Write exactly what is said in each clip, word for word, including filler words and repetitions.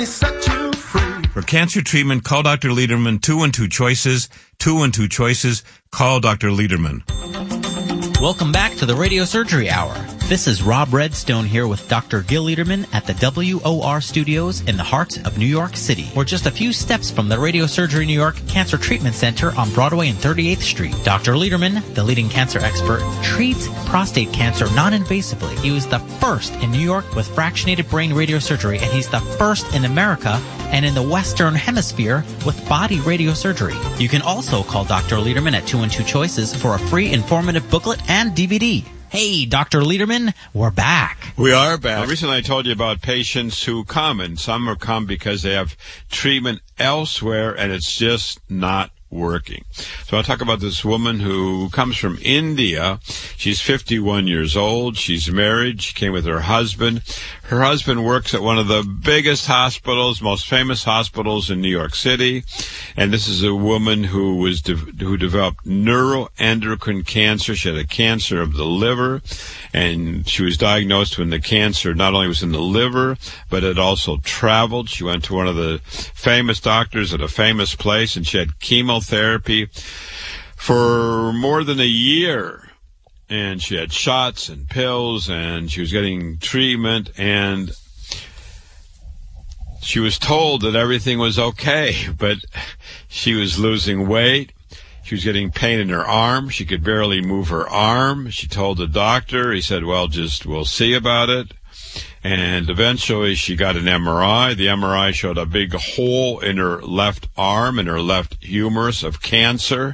For cancer treatment, call Doctor Lederman. Two and two choices. Two and two choices. Call Doctor Lederman. Welcome back to the Radio Surgery Hour. This is Rob Redstone here with Doctor Gil Lederman at the W O R Studios in the heart of New York City. We're just a few steps from the Radio Surgery New York Cancer Treatment Center on Broadway and thirty-eighth Street. Doctor Lederman, the leading cancer expert, treats prostate cancer non-invasively. He was the first in New York with fractionated brain radiosurgery, and he's the first in America and in the Western Hemisphere with body radiosurgery. You can also call Doctor Lederman at two and two choices for a free informative booklet and D V D. Hey, Doctor Lederman, we're back. We are back. Well, recently I told you about patients who come, and some have come because they have treatment elsewhere, and it's just not working. So I'll talk about this woman who comes from India. She's fifty-one years old. She's married. She came with her husband. Her husband works at one of the biggest hospitals, most famous hospitals in New York City. And this is a woman who was de- who developed neuroendocrine cancer. She had a cancer of the liver, and she was diagnosed when the cancer not only was in the liver, but it also traveled. She went to one of the famous doctors at a famous place, and she had chemotherapy for more than a year. And she had shots and pills, and she was getting treatment, and she was told that everything was okay, but she was losing weight. She was getting pain in her arm. She could barely move her arm. She told the doctor. He said, well, just we'll see about it. And eventually she got an M R I. The M R I showed a big hole in her left arm, in her left humerus of cancer.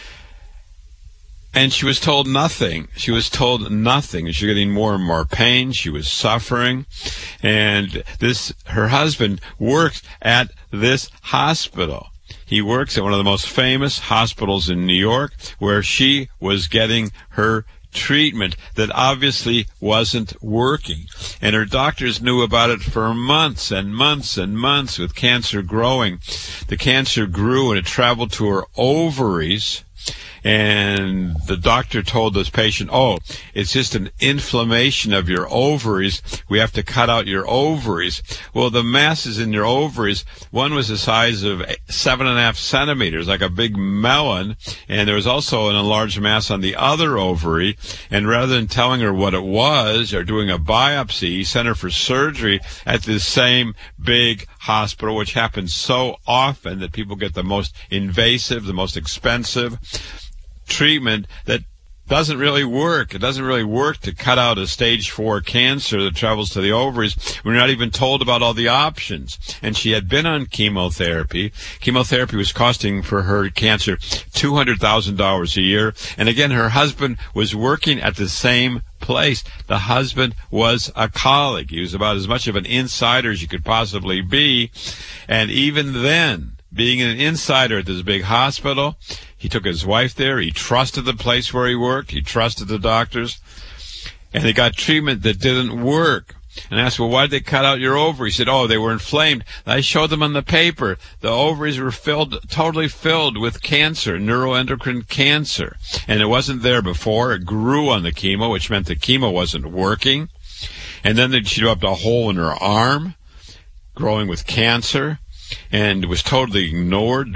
And she was told nothing. She was told nothing. She was getting more and more pain. She was suffering. And this, her husband works at this hospital. He works at one of the most famous hospitals in New York, where she was getting her treatment that obviously wasn't working. And her doctors knew about it for months and months and months with cancer growing. The cancer grew and it traveled to her ovaries. And the doctor told this patient, oh, it's just an inflammation of your ovaries. We have to cut out your ovaries. Well, the masses in your ovaries, one was the size of seven and a half centimeters, like a big melon. And there was also an enlarged mass on the other ovary. And rather than telling her what it was or doing a biopsy, he sent her for surgery at this same big hospital, which happens so often that people get the most invasive, the most expensive treatment that doesn't really work. It doesn't really work to cut out a stage four cancer that travels to the ovaries. We're not even told about all the options. And she had been on chemotherapy. Chemotherapy was costing for her cancer two hundred thousand dollars a year. And again, her husband was working at the same place. The husband was a colleague. He was about as much of an insider as you could possibly be. And even then, being an insider at this big hospital, he took his wife there. He trusted the place where he worked. He trusted the doctors. And they got treatment that didn't work. And I asked, well, why did they cut out your ovaries? He said, oh, they were inflamed. I showed them on the paper. The ovaries were filled, totally filled with cancer, neuroendocrine cancer. And it wasn't there before. It grew on the chemo, which meant the chemo wasn't working. And then she developed a hole in her arm, growing with cancer, and was totally ignored.